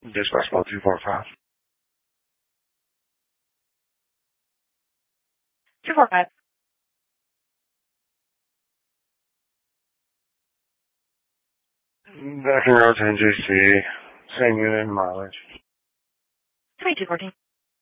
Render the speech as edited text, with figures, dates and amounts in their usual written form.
Dispatch about 245. 245. Back in Road 10 GC, same unit and mileage. 2214.